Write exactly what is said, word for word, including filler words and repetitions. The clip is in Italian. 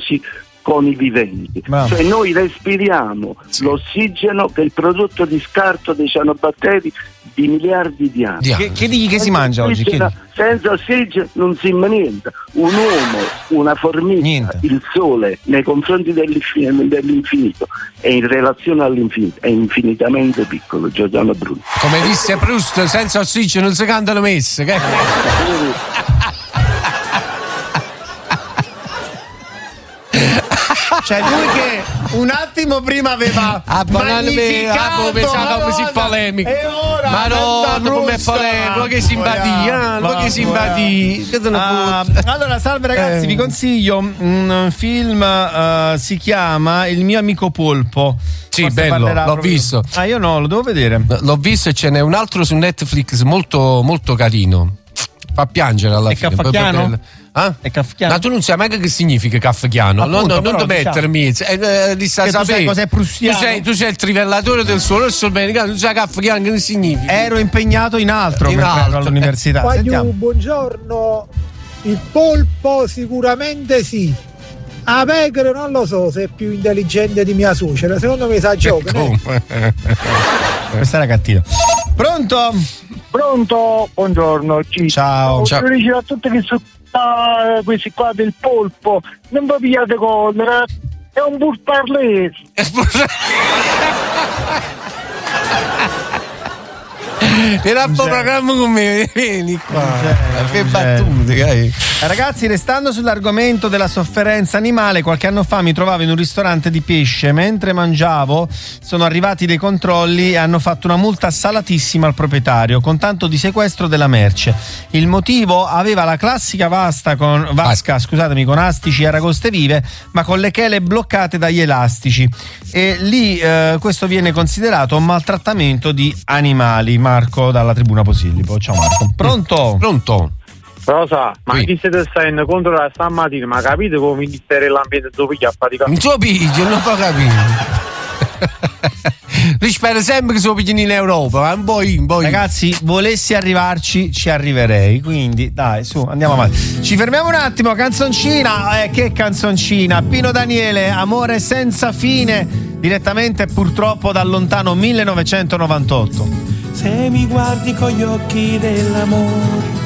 simbiosi con i viventi. Bravo. Cioè noi respiriamo Sì. l'ossigeno che è il prodotto di scarto dei cianobatteri di miliardi di anni. Di Che, che digli che si mangia oggi? Che... Senza ossigeno non si mangia niente. Un uomo, una formica, Niente. il sole nei confronti dell'infinito, dell'infinito e in relazione all'infinito è infinitamente piccolo. Giordano Bruno. Come disse Proust, senza ossigeno non si cantano messe. Che... Cioè lui che un attimo prima aveva Ah, banane me, magnificato ah, pensavo la così cosa, polemico. e ora Ma no, mezza come frusta. polemico, che simpatia, Voglia, che simpatia. Che te ne Ah, fotte? allora, salve ragazzi, Eh. vi consiglio un film, eh, si chiama Il mio amico polpo. Sì, Forse bello, parlerà l'ho proprio- visto. Ah, io no, lo devo vedere. L'ho visto e ce n'è un altro su Netflix molto, molto carino. Fa piangere alla È fine. kafkiano? proprio bello. Ah? È kafkiano? Ma tu non sai mai che significa kafkiano? No, Appunto, no, non però, ti diciamo. mettermi. Eh, eh, di sta Che tu sai sapere. cos'è prussiano? Tu sei, tu sei il trivellatore del suolo e americano, tu sai kafkiano che significa? Ero impegnato in altro In mentre altro. ero all'università. Guagliù, Sentiamo. buongiorno. Il polpo sicuramente sì. A pecora non lo so se è più intelligente di mia suocera. Secondo me sa giocare. Come? Questa era cattiva. Pronto? Pronto? Buongiorno. Ci- Ciao. Ciao. Voglio dire a tutti che sono ah, questi qua del polpo. Non vi pigliate collera. È un burparlese. Era un po' programma con me, vieni qua. Che non battute, dai. Ragazzi, restando sull'argomento della sofferenza animale, qualche anno fa mi trovavo in un ristorante di pesce. Mentre mangiavo sono arrivati dei controlli e hanno fatto una multa salatissima al proprietario con tanto di sequestro della merce. Il motivo? Aveva la classica vasta con, vasca scusatemi, con astici e aragoste vive, ma con le chele bloccate dagli elastici. E lì eh, questo viene considerato un maltrattamento di animali. Marco dalla Tribuna Posillipo. Ciao Marco. Pronto? Pronto? Rosa, ma Sì. chi siete stai contro la stamattina? Ma capite come Ministero dell'Ambiente dove piglia a faticare? Non so piglio, non può capire. Io spero sempre che se lo pigliano in Europa, ma un po' in, un po' in. Ragazzi, volessi arrivarci, ci arriverei. Quindi, dai, su, andiamo avanti. Ci fermiamo un attimo, canzoncina. Eh, che canzoncina? Pino Daniele, Amore senza fine, direttamente purtroppo dal lontano millenovecentonovantotto. Se mi guardi con gli occhi dell'amore,